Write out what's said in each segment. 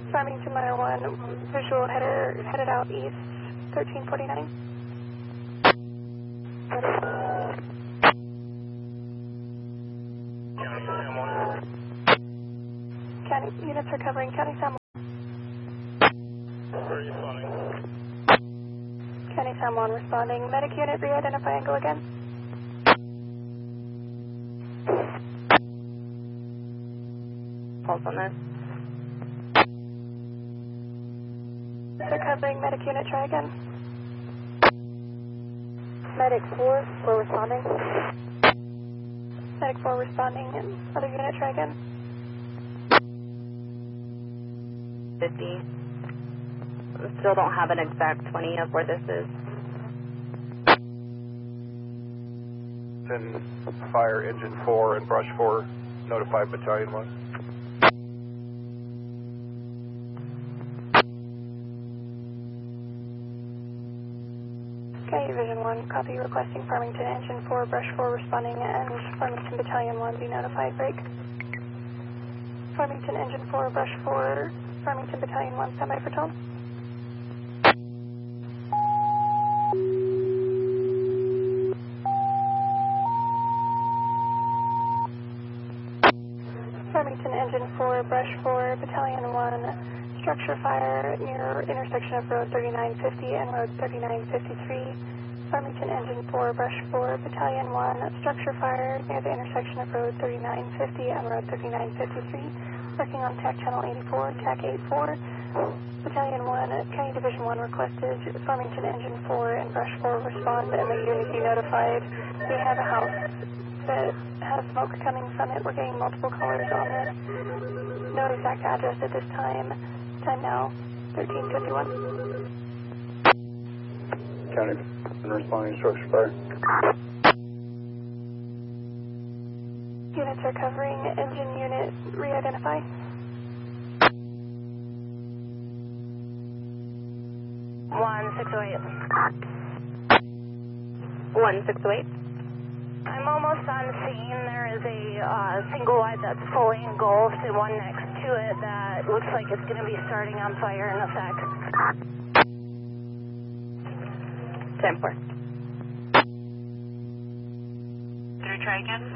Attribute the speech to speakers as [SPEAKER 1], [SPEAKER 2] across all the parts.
[SPEAKER 1] Farmington Mile 1, visual headed out east, 1349. County units are covering County Sam 1.
[SPEAKER 2] Where are you responding?
[SPEAKER 1] County Sam 1 responding. Medic unit, re-identify angle again.
[SPEAKER 3] Pulse on this.
[SPEAKER 1] They're covering medic unit, try again.
[SPEAKER 3] Medic 4, we're responding.
[SPEAKER 1] Medic 4 responding. Other unit, try again.
[SPEAKER 3] 50. Still don't have an exact 20 of where this is.
[SPEAKER 2] Then fire engine 4 and brush 4, notify battalion 1.
[SPEAKER 1] Okay, Division 1, copy requesting Farmington Engine 4, Brush 4 responding, and Farmington Battalion 1 be notified. Break. Farmington Engine 4, Brush 4, Farmington Battalion 1, standby for tone. Farmington Engine 4, Brush 4, Battalion 1, structure fire near intersection of Road 3950 and Road 3953. Farmington Engine 4, Brush 4, Battalion 1, structure fire near the intersection of Road 3950 and Road 3953. Working on TAC Channel 84, TAC 84. Battalion 1, County Division 1 requested Farmington Engine 4 and Brush 4 respond and the unit be notified. We have a house that has smoke coming from it. We're getting multiple callers on this. No exact address at this time. Time now, 1351.
[SPEAKER 2] County and responding structure fire.
[SPEAKER 1] Units are covering. Engine unit, re-identify.
[SPEAKER 3] One 608.
[SPEAKER 4] I'm almost on scene. There is a single wide that's fully engulfed and one next to it that looks like it's going to be starting on fire in a sec.
[SPEAKER 3] 10-4.
[SPEAKER 4] Did we try again?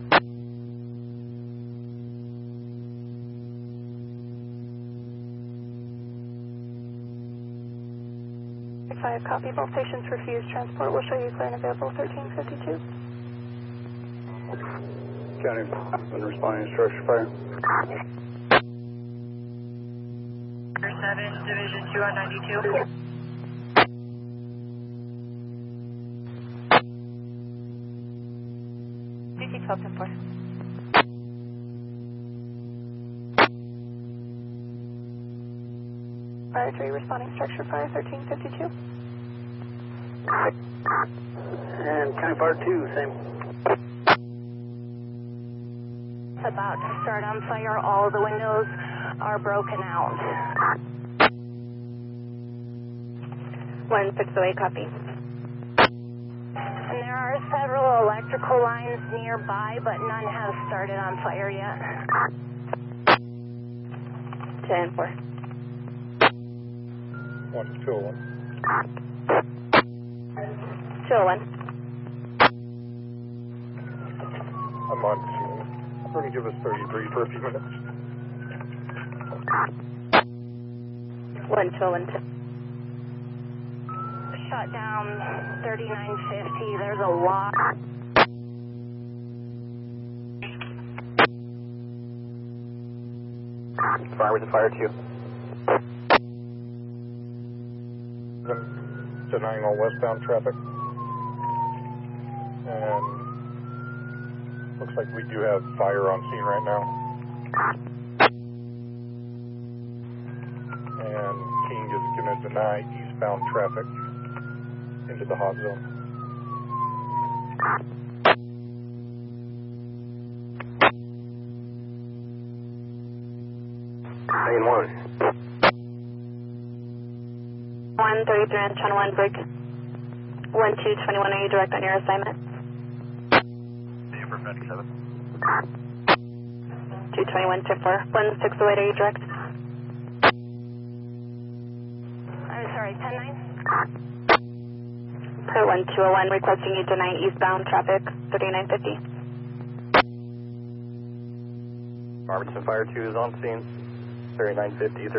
[SPEAKER 1] 5, copy. Both stations refuse transport. We'll show you clear and available, 1352.
[SPEAKER 2] County and responding structure fire.
[SPEAKER 4] 7, Division 2 on 92.
[SPEAKER 3] DC 12, 10-4.
[SPEAKER 1] Fire 3 responding structure fire, 1352.
[SPEAKER 2] And County Fire 2, same.
[SPEAKER 4] It's about to start on fire. All of the windows are broken out.
[SPEAKER 3] 1608, copy.
[SPEAKER 4] And there are several electrical lines nearby, but none have started on fire yet.
[SPEAKER 3] 10-4.
[SPEAKER 2] 1201.
[SPEAKER 3] 201.
[SPEAKER 2] I'm on scene. I'm going to give us 33 for a few minutes.
[SPEAKER 3] 1212.
[SPEAKER 4] Shut down 3950. There's a lot.
[SPEAKER 2] Fire with the fire 2. Denying all westbound traffic. And looks like we do have fire on scene right now. And King is going to deny eastbound traffic into the hot zone. Lane 1.
[SPEAKER 3] 133 on channel 1, break. 1221, are you direct on your assignment?
[SPEAKER 2] Yeah, for Medic 7.
[SPEAKER 3] 221, 4. 1608, are you direct?
[SPEAKER 4] 10-9.
[SPEAKER 3] Per 1201, requesting you deny eastbound traffic, 3950.
[SPEAKER 5] Robertson Fire 2 is on scene, 3950.